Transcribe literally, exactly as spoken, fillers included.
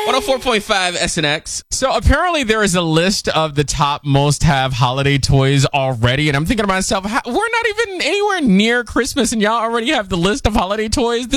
one oh four point five S N X. So apparently there is a list of the top must-have holiday toys already, and I'm thinking to myself, we're not even anywhere near Christmas, and y'all already have the list of holiday toys.